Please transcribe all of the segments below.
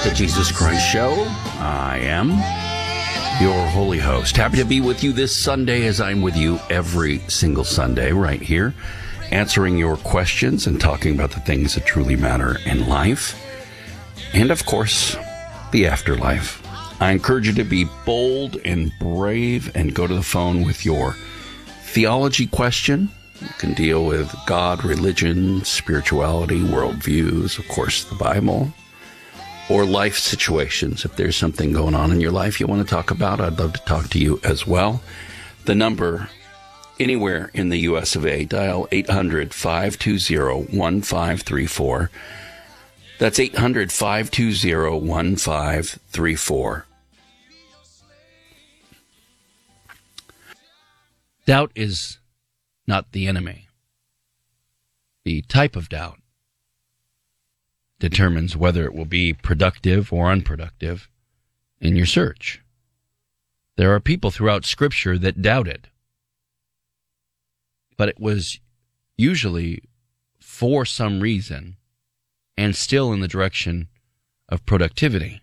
the Jesus Christ Show. I am your holy host. Happy to be with you this Sunday, as I'm with you every single Sunday right here, answering your questions and talking about the things that truly matter in life. And, of course, the afterlife. I encourage you to be bold and brave and go to the phone with your theology question. You can deal with God, religion, spirituality, worldviews, of course, the Bible, or life situations. If there's something going on in your life you want to talk about, I'd love to talk to you as well. The number anywhere in the U.S. of A, dial 800-520-1534. That's 800-520-1534. Doubt is not the enemy. The type of doubt determines whether it will be productive or unproductive in your search. There are people throughout Scripture that doubted, but it was usually for some reason and still in the direction of productivity.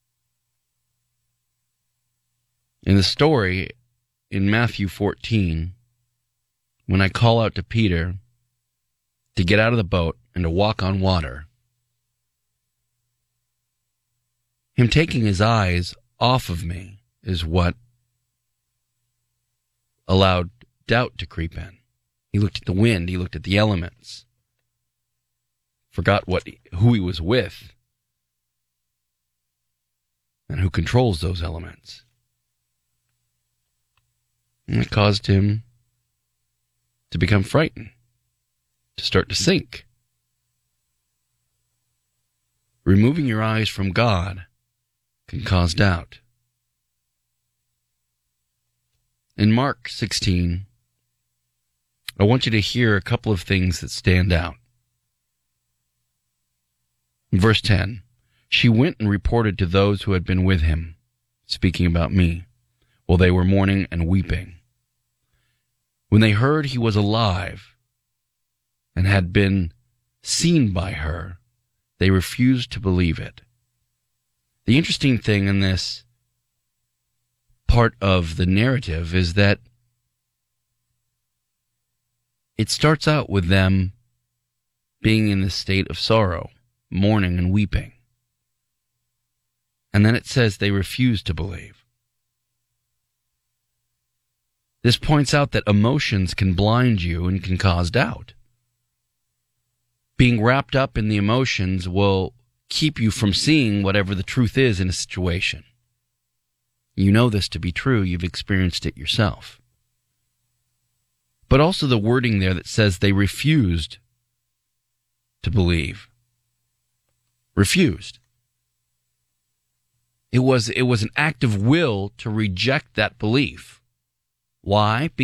In the story in Matthew 14, when I call out to Peter to get out of the boat and to walk on water, him taking his eyes off of me is what allowed doubt to creep in. He looked at the wind, he looked at the elements, forgot who he was with and who controls those elements. And it caused him to become frightened, to start to sink. Removing your eyes from God can cause doubt. In Mark 16, I want you to hear a couple of things that stand out. In verse 10, she went and reported to those who had been with him, speaking about me, while they were mourning and weeping. When they heard he was alive and had been seen by her, they refused to believe it. The interesting thing in this part of the narrative is that it starts out with them being in this state of sorrow, mourning and weeping. And then it says they refused to believe. This points out that emotions can blind you and can cause doubt. Being wrapped up in the emotions will keep you from seeing whatever the truth is in a situation. You know this to be true. You've experienced it yourself. But also the wording there that says they refused to believe. Refused. It was an act of will to reject that belief. Why?